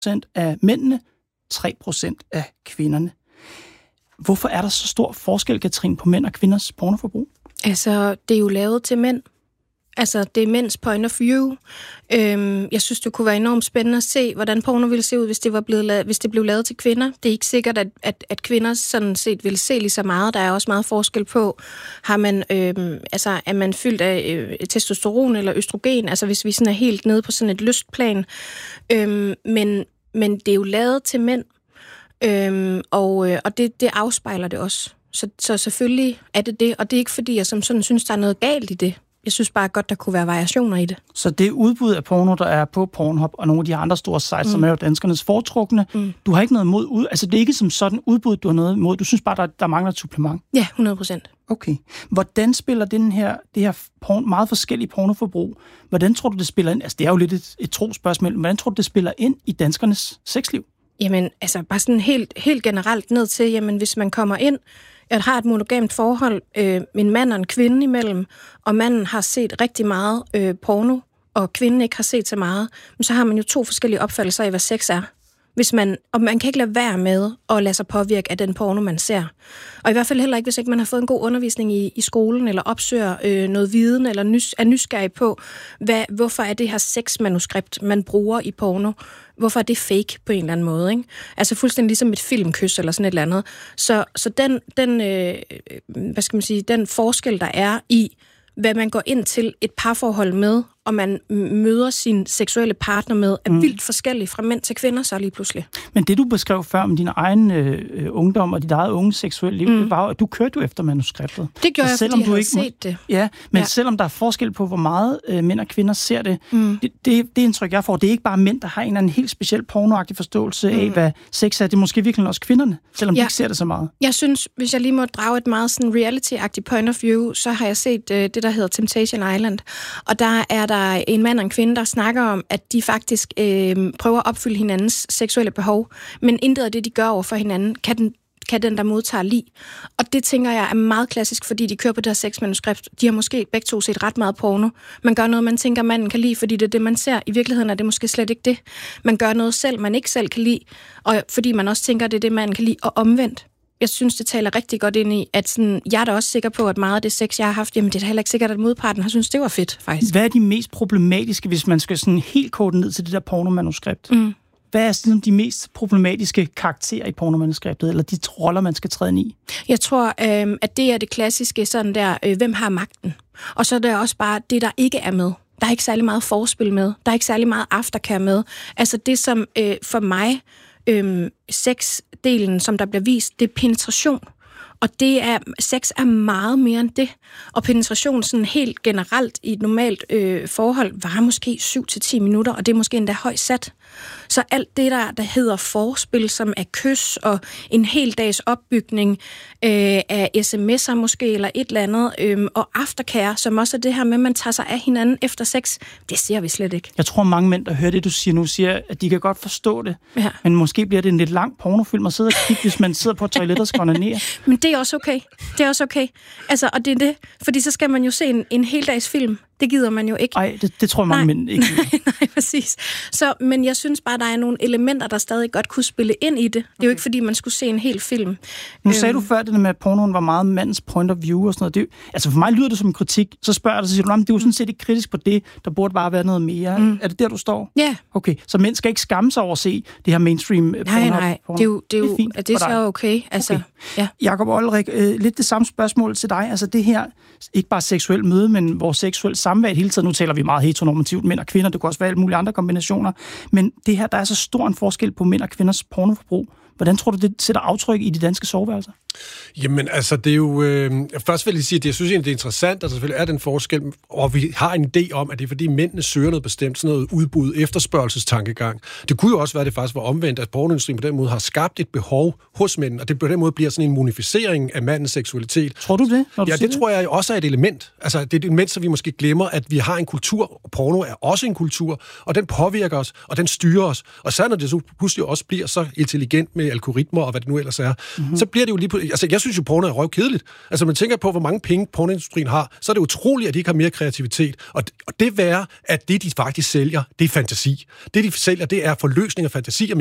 af mændene, 3% af kvinderne. Hvorfor er der så stor forskel, Katrine, på mænd og kvinders pornoforbrug? Altså, det er jo lavet til mænd. Altså, det er mænds point of view. Jeg synes, det kunne være enormt spændende at se, hvordan porno ville se ud, hvis det blev lavet til kvinder. Det er ikke sikkert, at kvinder sådan set vil se lige så meget. Der er også meget forskel på, har man, er man fyldt af testosteron eller østrogen, altså hvis vi sådan er helt nede på sådan et lystplan. Men det er jo lavet til mænd, og det afspejler det også. Så selvfølgelig er det, og det er ikke fordi, jeg som sådan synes, der er noget galt i det. Jeg synes bare godt, der kunne være variationer i det. Så det udbud af porno, der er på Pornhub og nogle af de andre store sites, som er jo danskernes foretrukne, du har ikke noget imod altså det er ikke som sådan udbud, du har noget imod. Du synes bare, der mangler et supplement? Ja, 100%. Okay. Hvordan spiller det her meget forskellige pornoforbrug, hvordan tror du, det spiller ind? Altså, det er jo lidt et trospørgsmål, men hvordan tror du, det spiller ind i danskernes sexliv? Jamen, altså bare sådan helt generelt ned til, jamen hvis man kommer ind, jeg har et monogamt forhold, en mand og en kvinde imellem, og manden har set rigtig meget porno, og kvinden ikke har set så meget, men så har man jo 2 forskellige opfattelser af, hvad sex er. Og man kan ikke lade være med at lade sig påvirke af den porno, man ser. Og i hvert fald heller ikke, hvis ikke man har fået en god undervisning i skolen, eller opsøger noget viden, eller er nysgerrig på, hvorfor er det her sexmanuskript, man bruger i porno, hvorfor er det fake på en eller anden måde, ikke? Altså fuldstændig ligesom et filmkys, eller sådan et eller andet. Så den forskel, der er i, hvad man går ind til et parforhold med, og man møder sin seksuelle partner med, er vildt forskellig fra mænd til kvinder, så lige pludselig. Men det, du beskrev før om din egen ungdom og dit eget unge seksuelle liv, det var, at du kørte jo efter manuskriptet. Det gjorde jeg, fordi jeg havde set det. Ja, men selvom der er forskel på, hvor meget mænd og kvinder ser det, det indtryk, jeg får, det er ikke bare mænd, der har en eller anden helt speciel pornoagtig forståelse af, hvad sex er. Det er måske virkelig også kvinderne, selvom de ikke ser det så meget. Jeg synes, hvis jeg lige må drage et meget sådan reality-agtigt point of view, så har jeg set det, der hedder Temptation Island. Og der er der en mand og en kvinde, der snakker om, at de faktisk prøver at opfylde hinandens seksuelle behov, men intet af det, de gør over for hinanden, kan den, der modtager lide. Og det tænker jeg er meget klassisk, fordi de kører på det her sexmanuskript. De har måske begge to set ret meget porno. Man gør noget, man tænker, manden kan lide, fordi det er det, man ser. I virkeligheden er det måske slet ikke det. Man gør noget selv, man ikke selv kan lide, og fordi man også tænker, det er det, manden kan lide, og omvendt. Jeg synes, det taler rigtig godt ind i, at sådan, jeg er da også sikker på, at meget af det sex, jeg har haft, jamen det er da heller ikke sikkert, at modparten har synes, det var fedt, faktisk. Hvad er de mest problematiske, hvis man skal sådan helt kort ned til det der pornomanuskript? Hvad er sådan de mest problematiske karakterer i pornomanuskriptet, eller de roller, man skal træde ind i? Jeg tror, at det er det klassiske sådan der, hvem har magten? Og så er der også bare det, der ikke er med. Der er ikke særlig meget forspil med. Der er ikke særlig meget aftercare med. Altså det, som for mig, sexdelen, som der bliver vist, det er penetration. Og sex er meget mere end det. Og penetration sådan helt generelt i et normalt forhold varer måske 7-10 minutter, og det er måske endda højt sat. Så alt det, der hedder forspil, som er kys og en hel dags opbygning af sms'er måske, eller et eller andet, og aftercare, som også er det her med, at man tager sig af hinanden efter sex, det ser vi slet ikke. Jeg tror, mange mænd, der hører det, du siger nu, siger, at de kan godt forstå det, men måske bliver det en lidt lang pornofilm at sidde og kigge, hvis man sidder på toilettet og skal onanere. Men det er også okay. Det er også okay. Altså, og det er det, fordi så skal man jo se en hel dags film. Det gider man jo ikke. Nej, det tror jeg mange mænd ikke. Nej, præcis. Men jeg synes bare, der er nogle elementer, der stadig godt kunne spille ind i det. Det er jo ikke, fordi man skulle se en hel film. Nu sagde du før det med, at pornoen var meget mandens point of view og sådan noget. Altså for mig lyder det som en kritik. Så spørger jeg dig, så siger du, det er jo sådan set ikke kritisk på det. Der burde bare være noget mere. Er det der, du står? Ja. Okay, så mænd skal ikke skamme sig over at se det her mainstream porno? Nej. Det er fint. Det er så okay. Altså, okay. Ja. Jakob Olrik, lidt det samme spørgsmål til dig. Altså det her, ikke bare seksuelt møde, men vores seksuelle samvær hele tiden. Nu taler vi meget heteronormativt, mænd og kvinder. Det kan også være alle mulige andre kombinationer. Men det her, der er så stor en forskel på mænd og kvinders pornoforbrug. Hvordan tror du, det sætter aftryk i de danske soveværelser? Jamen, altså, det er jo... først vil jeg sige, at jeg synes egentlig, det er interessant, at der selvfølgelig er den forskel, og vi har en idé om, at det er fordi mændene søger noget bestemt, sådan noget udbud, efterspørgelsestankegang. Det kunne jo også være, at det faktisk var omvendt, at pornoindustrien på den måde har skabt et behov hos mænd, og det på den måde bliver sådan en monificering af mandens seksualitet. Tror du det? Ja, det tror jeg også er et element. Altså, det er et element, så vi måske glemmer, at vi har en kultur, og porno er også en kultur, og den påvirker os, og den styrer os. Og så når det så pludselig også bliver så intelligent med algoritmer, og hvad det nu ellers er, så bliver det jo lige jeg synes jo, porno er røvkedeligt. Altså, man tænker på, hvor mange penge pornoindustrien har, så er det utroligt, at de ikke har mere kreativitet. Og det være, at det, de faktisk sælger, det er fantasi. Det, de sælger, det er forløsning af fantasi.